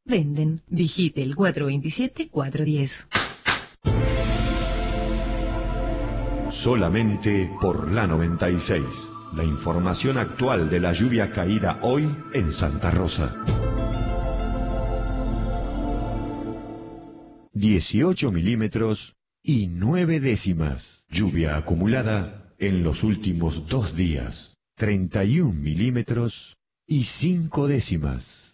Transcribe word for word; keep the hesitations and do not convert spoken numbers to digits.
Venden. Digite el cuatro veintisiete, cuatro diez. Solamente por la noventa y seis. La información actual de la lluvia caída hoy en Santa Rosa. dieciocho milímetros y nueve décimas. Lluvia acumulada en los últimos dos días. treinta y un milímetros y cinco décimas.